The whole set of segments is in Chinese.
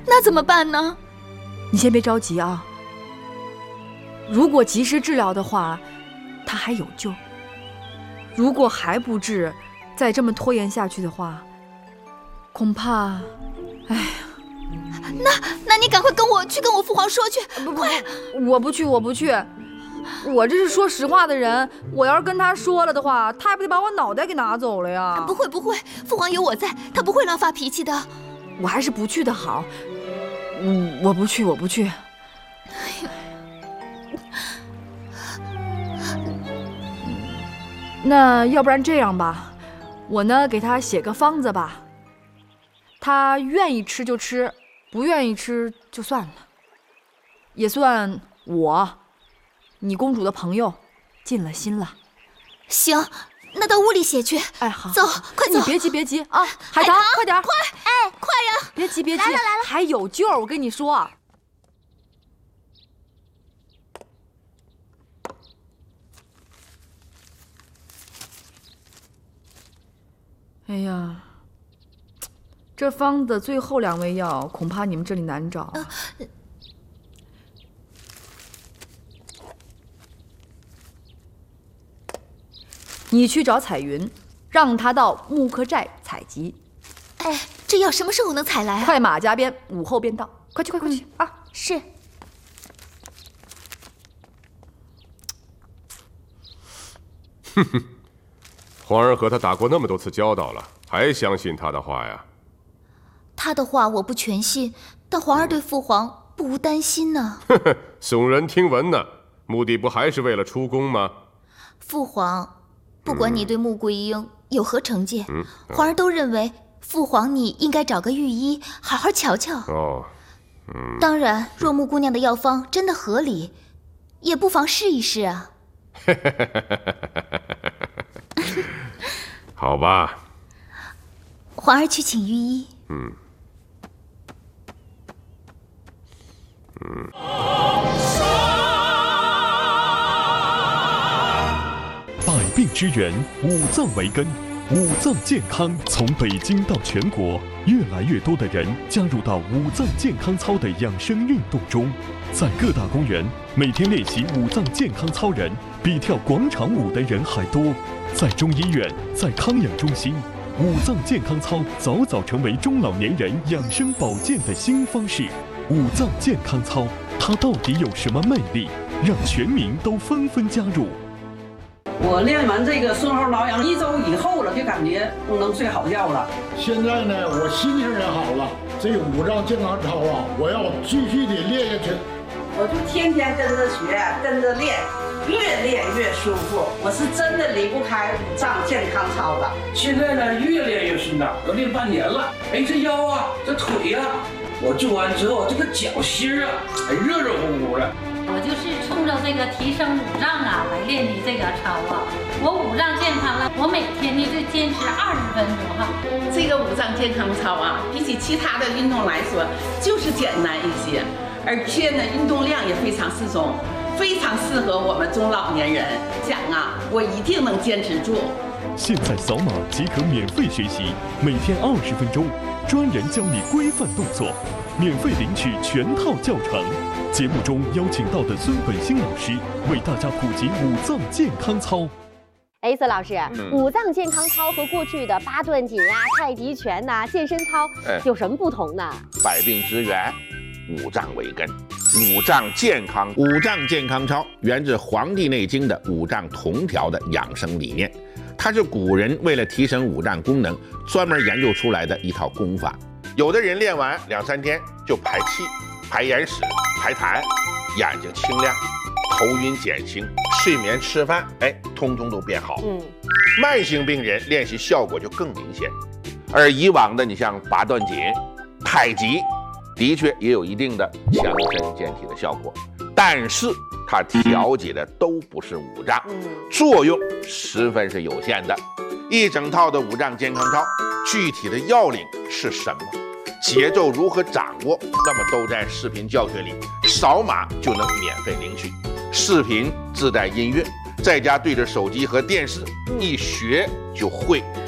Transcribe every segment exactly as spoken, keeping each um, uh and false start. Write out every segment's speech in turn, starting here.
那怎么办呢？ 你先别着急啊。如果及时治疗的话，他还有救；如果还不治，再这么拖延下去的话，恐怕，哎呀， 那那你赶快跟我去跟我父皇说去， 不快！ 我不去，我不去。我这是说实话的人，我要是跟他说了的话，他还不得把我脑袋给拿走了呀？ 不会不会，父皇有我在，他不会乱发脾气的。 我还是不去的好。嗯，我不去，我不去。那要不然这样吧，我呢给他写个方子吧，他愿意吃就吃，不愿意吃就算了，也算我，你公主的朋友，尽了心了。 行，那到屋里写去。 哎，好， 走，快走！ 你别急别急啊，海棠，快点， 快！哎，快呀！ 别急别急， 来了来了， 还有救！我跟你说。哎呀，这方子最后两味药，恐怕你们这里难找。呃你去找彩云，让她到木柯寨采集。 哎，这药什么时候能采来啊？ 快马加鞭，午后便到。快去快快去、嗯、啊！ 是。 哼哼，皇儿和他打过那么多次交道了，还相信他的话呀？ 他的话我不全信，但皇儿对父皇不无担心呢。 呵呵，耸人听闻呢，目的不还是为了出宫吗？ 父皇，不管你对穆桂英有何成见， 嗯嗯、 皇儿都认为父皇你应该找个御医好好瞧瞧。 哦，嗯。 当然，若穆姑娘的药方真的合理，也不妨试一试啊。 好吧。 皇儿去请御医。 嗯。嗯。 百病之源，五脏为根。五脏健康从北京到全国，越来越多的人加入到五脏健康操的养生运动中。在各大公园，每天练习五脏健康操人比跳广场舞的人还多。在中医院，在康养中心，五脏健康操早早成为中老年人养生保健的新方式。五脏健康操，它到底有什么魅力，让全民都纷纷加入？ 我练完这个顺后挠痒一周以后了，就感觉能睡好觉了。 现在呢，我心情也好了。这个五脏健康操啊，我要继续的练下去。 我就天天跟着学，跟着练，越练越舒服。我是真的离不开五脏健康操的。 现在呢，越练越顺当，都练半年了。哎，这腰啊，这腿啊，我做完之后，这个脚心啊，还热热乎乎的。 我就是冲着这个提升五脏啊来练的这个操啊。我五脏健康了，我每天呢就坚持二十分钟哈。 这个五脏健康操啊，比起其他的运动来说，就是简单一些，而且呢运动量也非常适中，非常适合我们中老年人。讲啊，我一定能坚持住。 现在扫码即可免费学习，每天二十分钟，专人教你规范动作，免费领取全套教程。节目中邀请到的孙本兴老师为大家普及五脏健康操。 哎，孙老师， 嗯、 五脏健康操和过去的八段锦啊、太极拳呐、啊、健身操、哎、有什么不同呢？ 百病之源，五脏为根，五脏健康。五脏健康操源自《黄帝内经》的五脏同调的养生理念，它是古人为了提升五脏功能专门研究出来的一套功法。有的人练完两三天就排气、排眼屎、排痰，眼睛清亮，头晕减轻，睡眠吃饭，哎，通通都变好。嗯，慢性病人练习效果就更明显。而以往的你像八段锦、太极，的确也有一定的强身健体的效果，但是它调节的都不是五脏，作用十分是有限的。一整套的五脏健康操，具体的要领是什么？节奏如何掌握？那么都在视频教学里，扫码就能免费领取。视频自带音乐，在家对着手机和电视一学就会，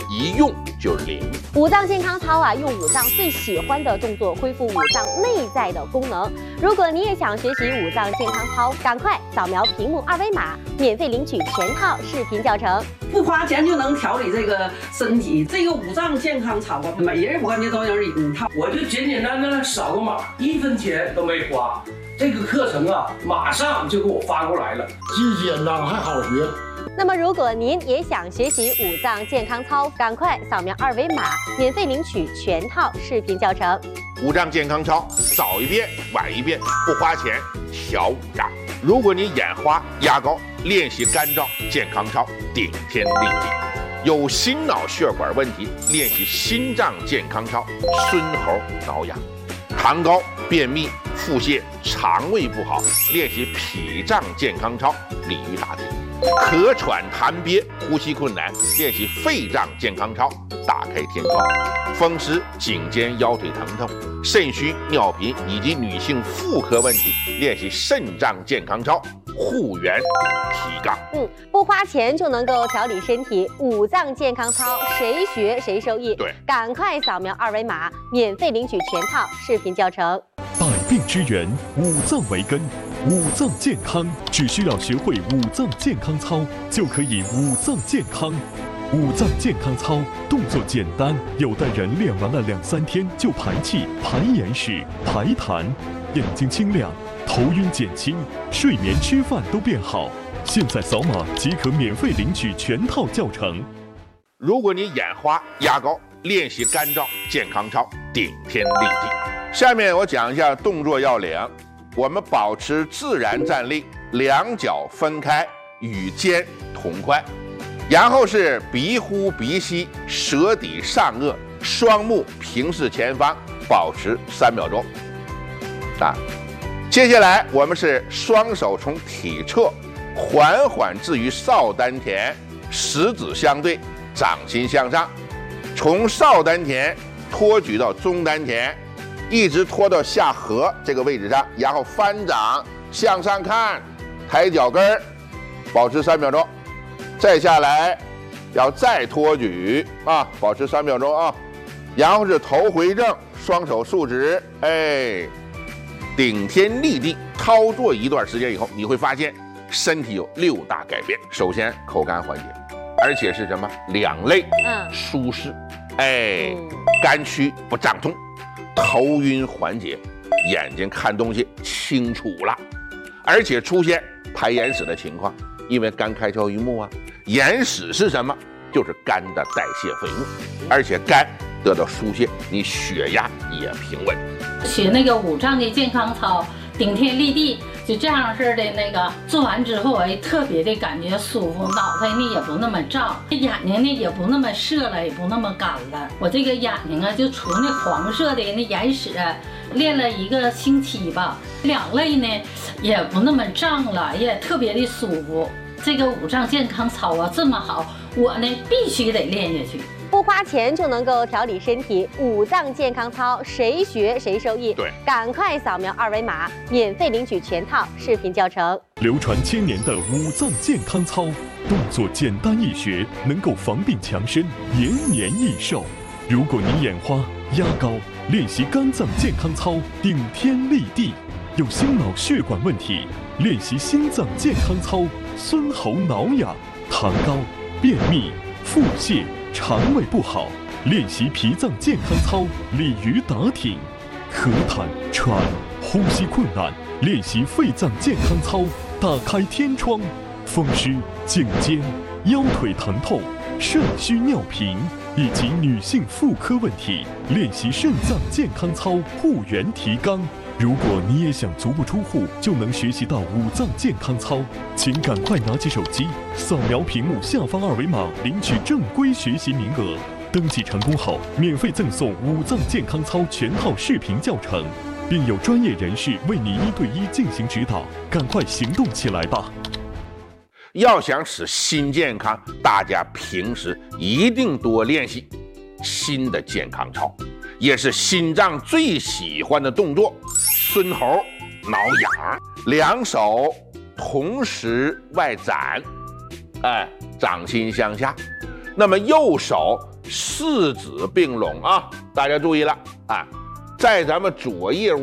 一用就零。 五脏健康操啊，用五脏最喜欢的动作恢复五脏内在的功能。如果你也想学习五脏健康操，赶快扫描屏幕二维码，免费领取全套视频教程。 不花钱就能调理这个身体，这个五脏健康操啊，每人我感觉都有一套。 我就简简单单扫个码，一分钱都没花。这个课程啊，马上就给我发过来了， 既简单还好学。 那么，如果您也想学习五脏健康操，赶快扫描二维码，免费领取全套视频教程。 五脏健康操，早一遍晚一遍，不花钱，调五脏。如果你眼花、牙膏，练习干燥健康操，顶天立地。有心脑血管问题，练习心脏健康操，孙猴挠痒。痰高、便秘、腹泻、肠胃不好，练习脾脏健康操，鲤鱼打挺。咳喘痰憋、呼吸困难，练习肺脏健康操，打开天窗。风湿、颈肩腰腿疼痛、肾虚、尿频以及女性妇科问题，练习肾脏健康操，护元提杠。 嗯，不花钱就能够调理身体，五脏健康操谁学谁受益。 对， 赶快扫描二维码，免费领取全套视频教程。 百病之源，五脏为根。五脏健康，只需要学会五脏健康操，就可以五脏健康。五脏健康操动作简单，有的人练完了两三天就排气、排眼屎、排痰，眼睛清亮，头晕减轻，睡眠吃饭都变好。现在扫码即可免费领取全套教程。 如果你眼花、牙膏，练习干燥健康操，顶天立地。下面我讲一下动作要领。我们保持自然站立，两脚分开，与肩同宽，然后是鼻呼鼻吸，舌抵上颚，双目平视前方，保持三秒钟。啊，接下来我们是双手从体侧缓缓置于少丹田，食指相对，掌心向上，从少丹田托举到中丹田。一直拖到下颌这个位置上，然后翻掌向上看，抬脚跟儿，保持三秒钟。再下来，要再托举啊，保持三秒钟啊。然后是头回正，双手竖直，哎，顶天立地。操作一段时间以后，你会发现身体有六大改变。首先，口干缓解，而且是什么？两肋嗯舒适，哎，肝区不胀痛。头晕缓解，眼睛看东西清楚了，而且出现排眼屎的情况，因为肝开窍于目啊。眼屎是什么？就是肝的代谢废物，而且肝得到疏泄，你血压也平稳。 学那个五脏的健康操，顶天立地，就这样式的那个做完之后，哎，特别的感觉舒服，脑袋呢也不那么胀，眼睛呢也不那么涩了，也不那么干了。我这个眼睛啊，就除那黄色的那眼屎，练了一个星期吧，两肋呢也不那么胀了，也特别的舒服。这个五脏健康操啊这么好，我呢必须得练下去。 不花钱就能够调理身体，五脏健康操谁学谁受益。 对， 赶快扫描二维码，免费领取全套视频教程。 流传千年的五脏健康操，动作简单易学，能够防病强身，延年益寿。如果你眼花、压高，练习肝脏健康操，顶天立地；有心脑血管问题，练习心脏健康操，孙喉挠痒；痰高、便秘、腹泻。肠胃不好，练习脾脏健康操，鲤鱼打挺；咳痰、喘、呼吸困难，练习肺脏健康操，打开天窗；风湿、颈肩、腰腿疼痛、肾虚尿频以及女性妇科问题，练习肾脏健康操，护元提肛。如果你也想足不出户就能学习到五脏健康操，请赶快拿起手机，扫描屏幕下方二维码，领取正规学习名额。登记成功后，免费赠送五脏健康操全套视频教程，并有专业人士为你一对一进行指导。赶快行动起来吧！ 要想使心健康，大家平时一定多练习心的健康操，也是心脏最喜欢的动作。孙喉挠痒，两手同时外展，哎，掌心向下。那么右手四指并拢啊！大家注意了啊，在咱们左腋窝